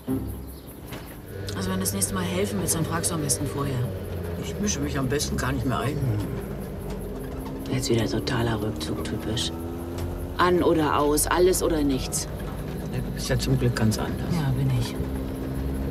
Also wenn du das nächste Mal helfen willst, dann fragst du am besten vorher. Ich mische mich am besten gar nicht mehr ein. Jetzt wieder totaler Rückzug, typisch. An oder aus, alles oder nichts. Du bist ja zum Glück ganz anders. Ja, bin ich.